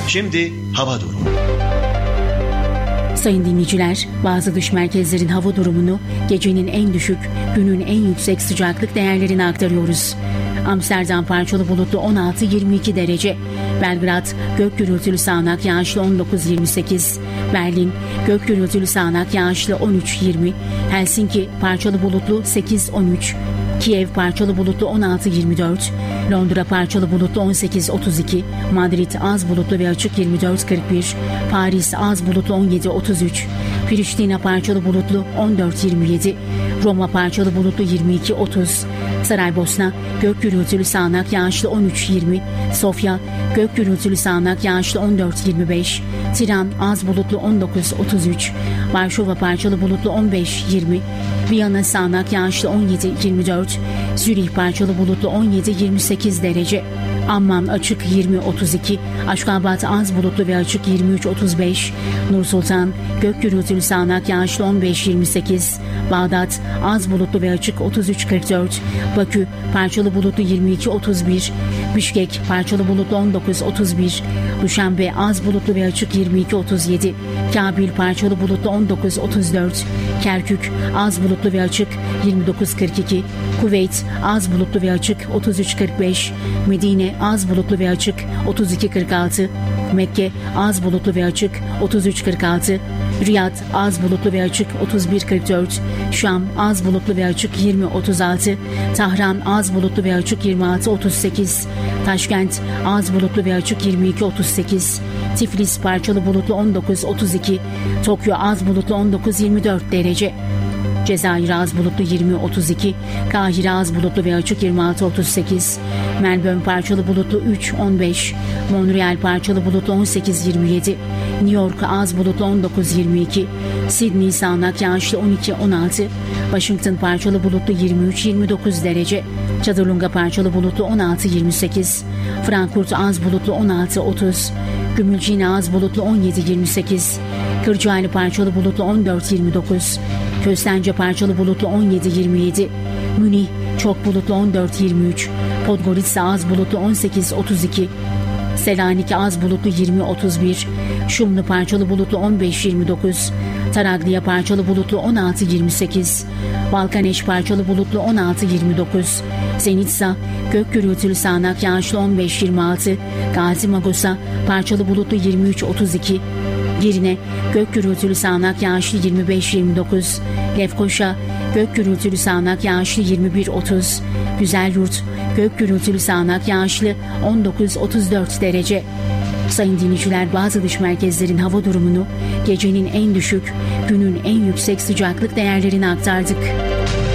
Şimdi hava durumu. Sayın dinleyiciler, bazı dış merkezlerin hava durumunu, gecenin en düşük, günün en yüksek sıcaklık değerlerini aktarıyoruz. Amsterdam parçalı bulutlu 16-22 derece. Belgrad gök gürültülü sağanak yağışlı 19-28. Berlin gök gürültülü sağanak yağışlı 13-20. Helsinki parçalı bulutlu 8-13. Kiev parçalı bulutlu 16-24. Londra parçalı bulutlu 18-32. Madrid az bulutlu ve açık 24-41. Paris az bulutlu 17-33. Priştina parçalı bulutlu 14-27. Roma parçalı bulutlu 22-30. Saraybosna gök gürültülü sağanak yağışlı 13-20. Sofya gök gürültülü sağanak yağışlı 14-25. Tiran az bulutlu 19-33. Varşova parçalı bulutlu 15-20. Viyana sağanak yağışlı 17-24. Zürih parçalı bulutlu 17-28 derece. Amman açık 20-32. Aşgabat az bulutlu ve açık 23-35. Nursultan gök gürültülü sağanak yağışlı 15-28. Bağdat az bulutlu ve açık 33-44. Bakü parçalı bulutlu 22-31. Bişkek parçalı bulutlu 19-31. Duşanbe az bulutlu ve açık 22-37. Kabil parçalı bulutlu 19-34. Kerkük az bulutlu ve açık 29-42. Kuveyt az bulutlu ve açık 33-45. Medine az bulutlu ve açık 32-46. Mekke az bulutlu ve açık 33-46. Riyad az bulutlu ve açık 31-44. Şam az bulutlu ve açık 20-36. Tahran az bulutlu ve açık 26-38. Taşkent az bulutlu ve açık 22-38. Tiflis parçalı bulutlu 19-32. Tokyo az bulutlu 19-24 derece. Cezayir az bulutlu 20-32, Kahire az bulutlu ve açık 26-38, Melbourne parçalı bulutlu 3-15, Montreal parçalı bulutlu 18-27, New York az bulutlu 19-22, Sydney sağanak yağışlı 12-16, Washington parçalı bulutlu 23-29 derece, Çadırlunga parçalı bulutlu 16-28, Frankfurt az bulutlu 16-30, Gümülcine az bulutlu 17-28, Kırcaali parçalı bulutlu 14-29, Köstence parçalı bulutlu 17-27, Münih çok bulutlu 14-23, Podgorica az bulutlu 18-32, Selanik az bulutlu 20-31, Şumlu parçalı bulutlu 15-29, Taraglia parçalı bulutlu 16-28, Balkaneş parçalı bulutlu 16-29, Zenitsa gök gürültülü sağanak yağışlı 15-26, Gazi Magosa parçalı bulutlu 23-32, Girne gök gürültülü sağanak yağışlı 25-29, Lefkoşa gök gürültülü sağanak yağışlı 21-30, Güzelyurt gök gürültülü sağanak yağışlı 19-34 derece. Sayın dinleyiciler, bazı dış merkezlerin hava durumunu, gecenin en düşük, günün en yüksek sıcaklık değerlerini aktardık.